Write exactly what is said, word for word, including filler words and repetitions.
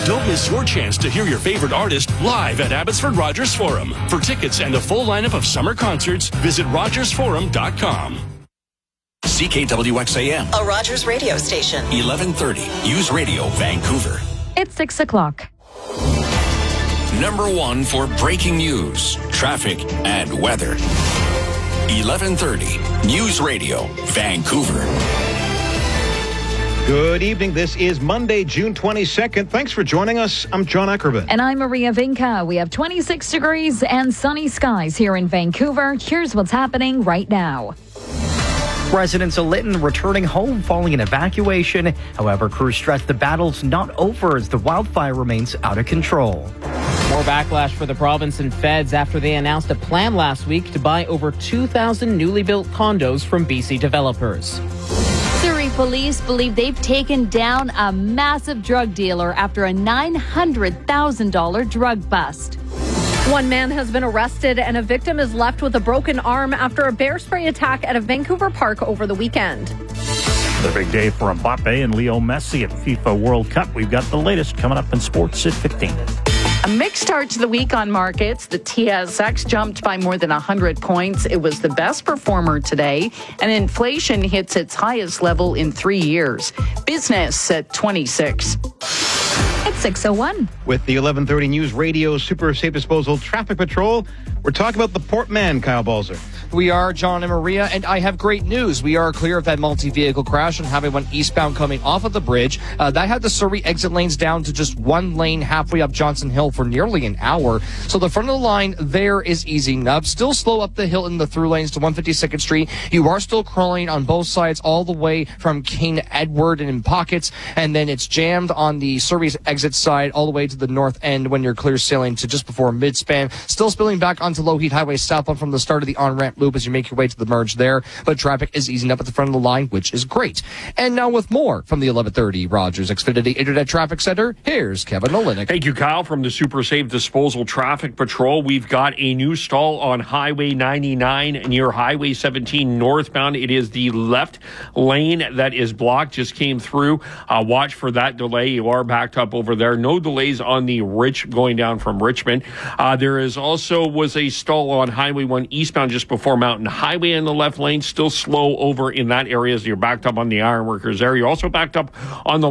Don't miss your chance to hear your favorite artist live at Abbotsford Rogers Forum. For tickets and a full lineup of summer concerts, visit rogers forum dot com. C K W X A M, a Rogers radio station. eleven thirty, News Radio, Vancouver. It's six o'clock. Number one for breaking news, traffic, and weather. eleven thirty, News Radio, Vancouver. Good evening. This is Monday, June twenty-second. Thanks for joining us. I'm John Eckerman. And I'm Maria Vinca. We have twenty-six degrees and sunny skies here in Vancouver. Here's what's happening right now. Residents of Lytton returning home following an evacuation. However, crews stress the battle's not over as the wildfire remains out of control. More backlash for the province and feds after they announced a plan last week to buy over two thousand newly built condos from B C developers. Surrey police believe they've taken down a massive drug dealer after a nine hundred thousand dollars drug bust. One man has been arrested and a victim is left with a broken arm after a bear spray attack at a Vancouver park over the weekend. The big day for Mbappe and Leo Messi at FIFA World Cup. We've got the latest coming up in sports at fifteen. A mixed start to the week on markets. The T S X jumped by more than one hundred points. It was the best performer today, and inflation hits its highest level in three years. Business at twenty-six. It's six oh one. With the eleven thirty News Radio Super Safe Disposal Traffic Patrol, we're talking about the Port Man, Kyle Balzer. We are John and Maria, and I have great news. We are clear of that multi-vehicle crash on Highway one eastbound coming off of the bridge. Uh, that had the Surrey exit lanes down to just one lane halfway up Johnson Hill for nearly an hour. So the front of the line there is easing up. Still slow up the hill in the through lanes to one fifty-second Street. You are still crawling on both sides all the way from King Edward and in pockets, and then it's jammed on the Surrey's exit side all the way to the north end when you're clear sailing to just before mid-span. Still spilling back onto Lougheed Highway southbound from the start of the on-ramp loop as you make your way to the merge there, but traffic is easing up at the front of the line, which is great. And now with more from the eleven thirty Rogers Xfinity Internet Traffic Center, here's Kevin Olenek. Thank you, Kyle. From the Super Safe Disposal Traffic Patrol, we've got a new stall on Highway ninety-nine near Highway seventeen northbound. It is the left lane that is blocked, just came through. Uh, watch for that delay. You are backed up over there. No delays on the Rich going down from Richmond. Uh, there is also was a stall on Highway one eastbound just before Mountain Highway in the left lane. Still slow over in that area as you're backed up on the ironworkers there. You're also backed up on the